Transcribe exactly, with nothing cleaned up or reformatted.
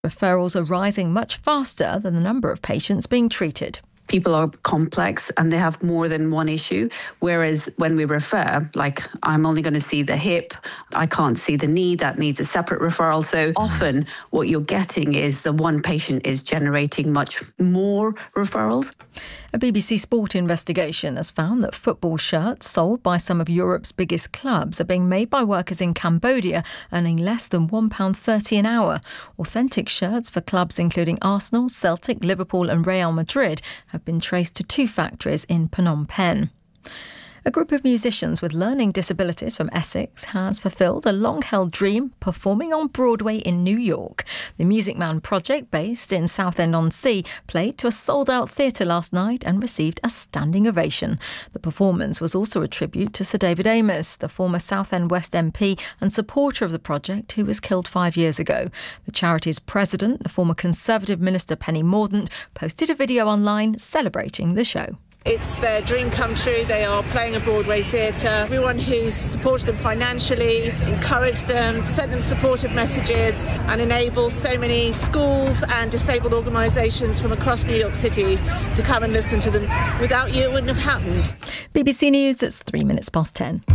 Referrals are rising much faster than the number of patients being treated. People are complex and they have more than one issue, whereas when we refer, like I'm only going to see the hip, I can't see the knee, that needs a separate referral. So often what you're getting is the one patient is generating much more referrals. A B B C Sport investigation has found that football shirts sold by some of Europe's biggest clubs are being made by workers in Cambodia, earning less than one pound thirty an hour. Authentic shirts for clubs including Arsenal, Celtic, Liverpool and Real Madrid have been traced to two factories in Phnom Penh. A group of musicians with learning disabilities from Essex has fulfilled a long-held dream, performing on Broadway in New York. The Music Man project, based in Southend-on-Sea, played to a sold-out theatre last night and received a standing ovation. The performance was also a tribute to Sir David Amess, the former Southend West M P and supporter of the project, who was killed five years ago. The charity's president, the former Conservative Minister Penny Mordaunt, posted a video online celebrating the show. It's their dream come true. They are playing a Broadway theatre. Everyone who's supported them financially, encouraged them, sent them supportive messages and enabled so many schools and disabled organisations from across New York City to come and listen to them. Without you, it wouldn't have happened. B B C News, it's three minutes past ten.